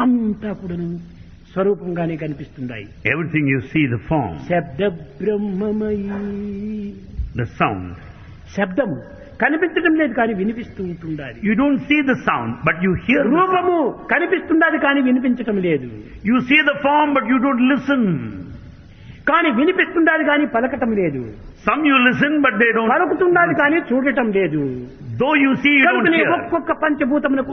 అంతా కూడా స్వరూపంగానే కనిపిస్తున్నాయి. Everything you see, the form, శబ్ద బ్రహ్మమయీ. the sound. శబ్దము కనిపించడం లేదు కానీ వినిపిస్తూ ఉంటుండాలి. You don't see the sound, but you hear the sound. రూపము కనిపిస్తుండాలి కానీ వినిపించటం లేదు. You see the form, but you don't listen. కానీ వినిపిస్తుండాలి కానీ పలకటం లేదు. Some you listen, but they don't. పలుకుతుండాలి కానీ చూడటం లేదు. Though you see, you don't hear. ఒక్కొక్క పంచభూతమునకు